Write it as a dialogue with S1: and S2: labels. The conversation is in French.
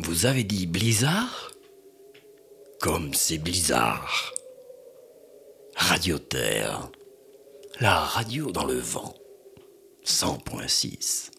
S1: Vous avez dit blizzard? Comme c'est blizzard. Radio Terre, la radio dans le vent, 100.6.